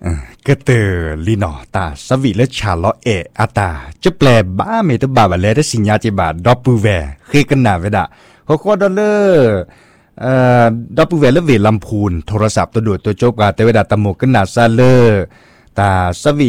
ก็เตอลีนอตาสวีเลชาลออาตาจะแปลบ้าเมตบาบาเลได้สิญญาจิบาดอปูแวเคกันนาเวดาเขาก็ดอลเลอร์ดอปูแวและเวลำพูนโทรศัพท์ตัวดูดตัวโจบกาเตเวดาตะโมกันนาซาเลอร์ตาสวี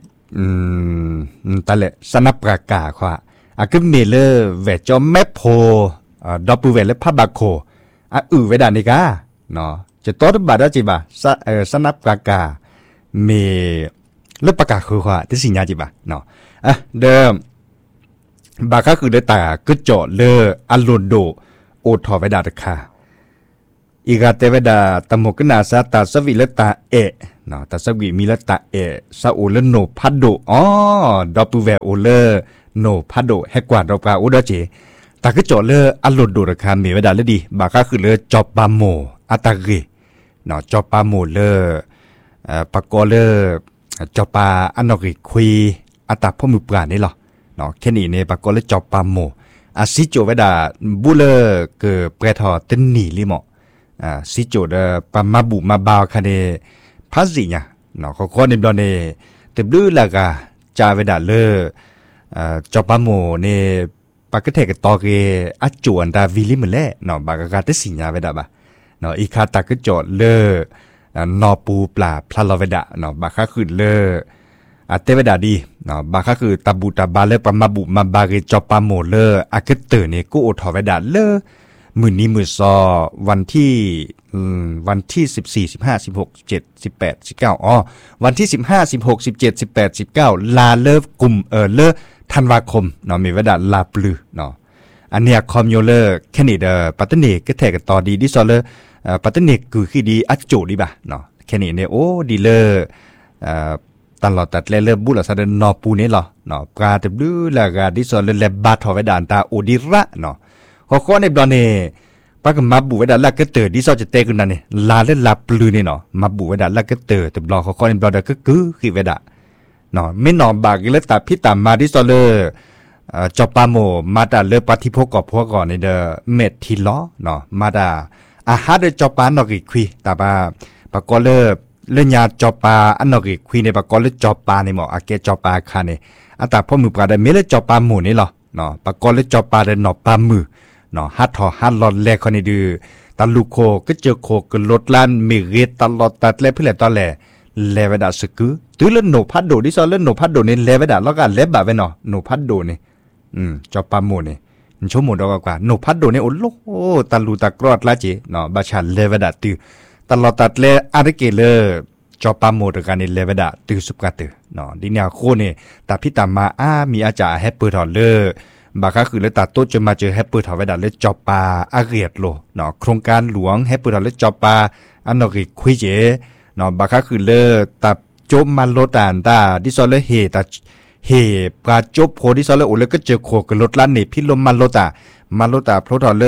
ตาเลสนับปรากาขวาอากุเมเลอร์เวจอมแมพโพดอปูแวและพะบาโคเวดานิกาเนาะจะโตดบาดจิบาสนับปรากาเมเลือกประกาศคือว่าที่สิญญาจิบะเนาะเดิมบาก็คือได้ตากึศจ่อเลออัลโลโดโอทอเวดาตะคาอีกาเตเวดาตะโมกนาซาตาสวิเลตาเนาะตาสวิมีเลตาซาโอเลโนพัดโดดอปูเวโอเลโนพัดโดแฮกว่าดอกาโอดอเจตากึศจ่อเลออัลโลโดตะคาเมเวดาเลดีบาก็คือเลอจอบปาโมอาตาเกเนาะจอบปาโมเลอปากกอเลอจอปาอันนอกิคุยอัตาพ่อมือปรานี่หรอเนาะแค่นี้เนี่ยปากกอเลจอปาโมซิโจเวดาบุเลเกเปรทอเตนนีลิโมซิโจเดปามาบุมาบาวคาเนพัสซิญะเนาะเขานิมดอนเนเตบลือลากาจาเวดาเลจอปาโมเนปากกเทกตอเกอจวนดาวิลิมเลเนาะบากกาเตสิญะเวดาบะเนาะอีคาตากจอเลนอปูปลาพลาลเวดาเนาะบาค่าคือเลอเตเวดาดีเนาะบาค่าคือตาบูตาบาเลปมาบุมาบาเกจอปาโมเลอาเกเตอร์เนี่ยกูโอทอเวดาเลมื้อนี้มื้อซอวันที่14 15 16 17 18 19วันที่15 16 17 18 19ลาเลิฟกุมเลธันวาคมเนาะมีเวดาลาปลือเนาะอันเนี้ยคอมโยเลแค่นี้ปัตตานีก็แทกต่อดีดิซอเลปัตตานีคือดีอัจโจดีบ่ะเนาะแค่นี้เนี่ยโอ้ดีเลตลอดตัดเลบุลาซาเดนอปูนี่หรอเนาะปราตบดูลากาดิซอเลบาทอเวดานตาโอดิระเนาะข้อในบลอนี่ปากมาบุเวดาลากเตอร์ดิซอจะเตกันนั่นนี่ลาเลลาปลือนี่เนาะมาบุเวดาลากเตอร์แต่บลอข้อในบลอดก็คือเวดาเนาะไม่นอนบากเลตาพิตามาดิซอเลจอปาโมมาดาเลปฏิภกพวกก่อนในเดเมททิลอเนาะมาดาอาหารเดจอปานอกอีคุยแต่ว่าปากกอเลเล่นยาจอปาอันนอกอีคุยในปากกอเลจอปาในหมออาเกจอปาคาเนี่ยอันแต่พ่อมือปลาได้เมเลจอปาหมูนี่หรอเนาะปากกอเลจอปาได้หนอปามือเนาะฮัดทอฮัดหลอดแลคนนี้ดื้อตาลูโคก็เจอโคก็ลดล้านมีเรตลอดตัดแลเพื่อตอนแลเลเวดาสกุตื้อเล่นโนพัดโดดิซอเล่นโนพัดโดเนี่ยเลเวดาแล้วก็เลบะเวเนาะโนพัดโดเนี่ยจอปาหมูเนี่ยชั่วโมงเดียวกว่าโนพัดโดเนี่ยโอ้โหตาลูตากรอดละเจเนาะบาชาเลเวดาตื้อตลอดตัดเลอาริเกเลจอปาโมดกันในเลเวดาตื้อสุกาตื้อเนาะดิเนี่ยโคเนี่ยตาพิตามามีอาจารย์แฮปเปอร์ทอเลบาก็คือเลตาโตจะมาเจอแฮปเปอร์ทอเวดาเลจอปาอาเรียดโลเนาะโครงการหลวงแฮปเปอร์ทอเลจอปาอันนอกิคุยเจเนาะบาก็คือเลตาโจมาโลตานตาดิซอเลเฮตาเฮปราจบโพดิซอเลโอเลก็เจอโคกับรถล้านนี่พิลมมาโลตาโพทอเล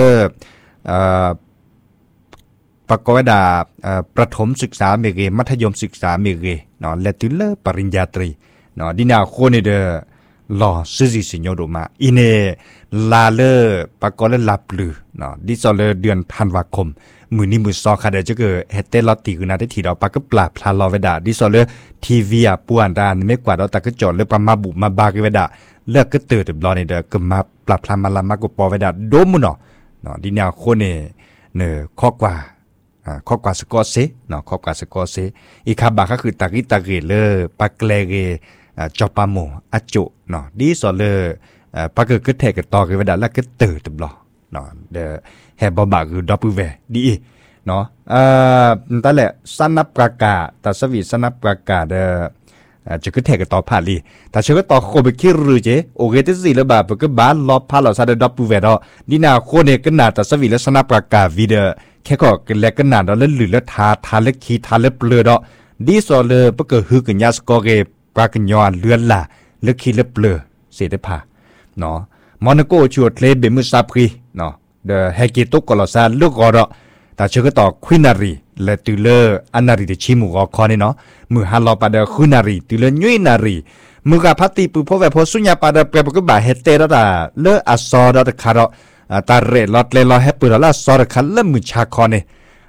ปกวดาประถมศึกษาเมเกมัธยมศึกษาเมเกเนาะและตุเลปริญญาตรีเนาะดินาโคเนเดลอซิซิสิญโยโดมาอิเนลาเลปกเลลาปลือเนาะดิซอเลเดือนธันวาคมมื้อนี้มื้อซอคาเดจะเกเฮเตลอติกุนาได้ทีเราปากก็ปลาพลาลอเวดาดิซอเลทีวีอ่ะปวนดานไม่กว่าเราตะก็จอดเลยปามาบุมาบากเวดาเลิกก็เตือดบลอนี่เด้อก็มาปลาพลามาลามาก็ปอเวดาโดมุเนาะดินาโคเนข้อกว่าสกอเซเนาะข้อกว่าสกอเซอีคาบาก็คือตากิตาเกเลปากเลเกจอปาโมอจุเนาะดิซอเลปากก็แทกตอเกเวดาแล้วก็เตือดบลอเนาะเดแฮบบอบาคือดอปูเวดีเนาะนั่นแหละสนับประกาศแต่สวีสนับประกาศจะก็แทกต่อผ่านลีแต่เชื่อก็ต่อโคไปคิดรู้เจโอเคที่สี่แล้วแบบก็บ้านลอบพาเราซาเดดอปูเวดอนี่นาโคเนี่ยก็นาแต่สวีและสนับประกาศวิดีโอแค่ก็กันแล้วก็นาดอแล้วหรือแล้วทาเล็กขีทาเล็บเปลือดอดีสอเลยปก็คือกันยาสกอเกปรากันยอนเลือนล่ะเล็กขีเล็บเปลือเสียได้ผ่าเนาะมอนาโกชวดเลเบมุซาพรีเนาะเดเฮกิโตกอลซาลูกอรแต่เชื่อก็ต่อควินารีและตุเลอันนารีเดชิมุกอคอนี่เนาะมือฮัลลอปาเดควินารีตุเลยุยนารีมือกับพัตติปุพเวพสุญญาปาเดเปรบก็บ่าเฮเตระดาเลอัสซอดะคาระตาเรลอดเลลอแฮปเปอร์ละซอดะคันเลมือชาคอนี่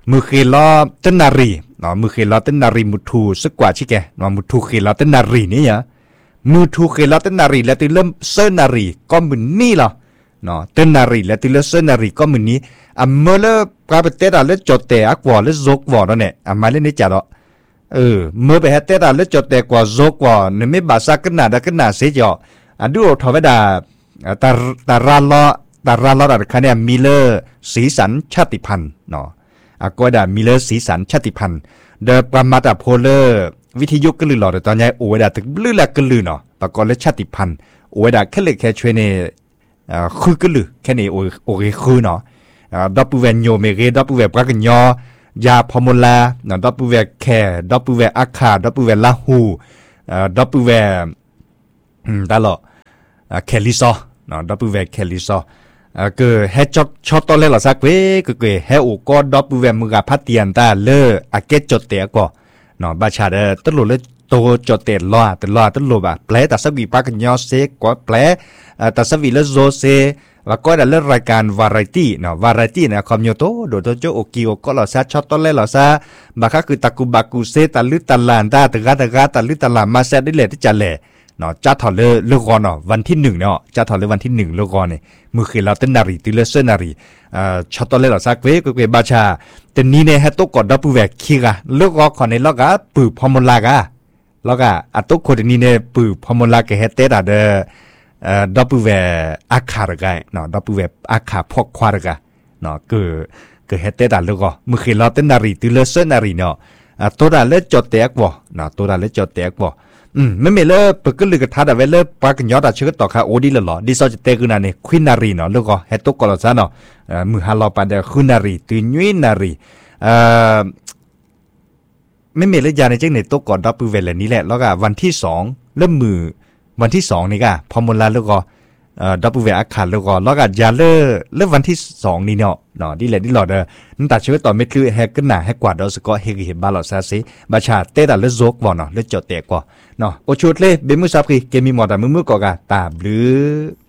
มือเคล้อต้นนารีเนาะมือเคล้อต้นนารีมุทูสักกว่าชิแกเนาะมุทูเคล้อต้นนารีนี่เหรอมือทูเคล้อต้นนารีแล้วตีเริ่มเซนารีก็มือนี่เหรอเนาะต้นนารีแล้วตีเริ่มเซนารีก็มือนี้เมื่อเลิกกลายเป็นเตะแล้วจดแต่อักวอแล้วซกวอแล้วเนี่ยมาเล่นนี่จ้ะเนาะเมื่อไปหาเตะแล้วจดแต่กว่าซกวอเนี่ยไม่บาสักกันหนาได้กันหนาเสียจ่อดูทว่าดาตาราล้อดัดคะแนนมิเลอร์สีสันชาติพันธุ์เนาะก็ดามิเลอร์สีสันชาติพันธุ์เดประมาตาโพเลอร์วิทยุก็ลือหลอดตอนนี้โอ้ยดาตึกลือแลก็ลือเนาะปรากฏเลยชาติพันธุ์โอ้ยดาแค่เล็กแค่ช่วยในคือก็ลือแค่ในโอ้ยคือเนาะดับเบิลเวนโยเมเกดับเบิลเวปรากยอยาพอมลาเนาะดับเบิลเวแคดับเบิลเวอาคาดับเบิลเวลาหูดับเบิลเวตลอดแคลิซอเนาะดับเบิลเวแคลิซอก็ให้ช็อตตอนแรกเราสักเว้ก็ให้อุกอดับเบิลเวมือกับพัดเตียนตาเลออาเกตจดเตะก็เนาะบาชาเดตลุเลยโตจดเตะล้อตลุบะแปลแต่สวีปากยอเซก็แปลแต่สวีเลโซเซแล้วก็ได้เล่นรายการวาไรตี้เนาะวาไรตี้เนี่ยคอมโยโตโดโตโจโอกิโอก็เราซะช็อตตอนแรกเราซะบางครั้งคือตะกุบากุเซตะลึตะลานตาตะกาตะลึตะลานมาแซดได้เลยที่จะแหล่เนาะจ้าถอดเลือกก่อนเนาะวันที่1เนาะจ้าถอดเลยวันที่1เลือกก่อนเนี่ยมือคือเราเต้นนารีติเลเซนารีช็อตตอนแรกเราซักเว้ก็บาชาแต่นี้เนี่ยให้ตกกอดดับปูแวกขี้กะเลือกก่อนในล็อกอะปืบพอมลากะล็อกอะตกคนนี้เนี่ยปืบพอมลากะเฮเตดาเดดับเบิลเวอาคาร์กายเนาะดับเบิลเวอาคาพวกควาร์กาเนาะก็เฮเตดาลูกก็มือคือเราเต้นนารีติเลเซนารีเนาะตัวนั้นเล่จดแตกบ่เนาะตัวนั้นเล่จดแตกบ่ไม่เลิกเปิดก็เลยกระทัดเอาไว้เลิกปากยอดเชื่อต่อค่ะโอดีเลยหรอดิซอจะเตกุนานี่ควินารีเนาะลูกก็เฮตกอลซะเนาะมือฮาลอปันเดควินารีตุยวินารีไม่เลิกยาในเจ้าในตกก่อนดับเบิลเวลนี้แหละแล้วก็วันที่2เริ่มมือวันที่2นี่ก็พอมลาแล้วก็ดับเบิลเวอาคารแล้วก็ยาเลิกวันที่2นี่เนาะดิแหละดิหลอดนั่นแต่ชีวิตต่อไม่คือแฮกกันหนาแฮกกว่าดอสก็เฮกเห็นบาลอซาซิบาชาเตดาเลิกโซกวอเนาะเลิกจดเตะกว่าเนาะโอชุดเลยเบมุซับคือเกมีหมอดมือก่อกะตาบลือ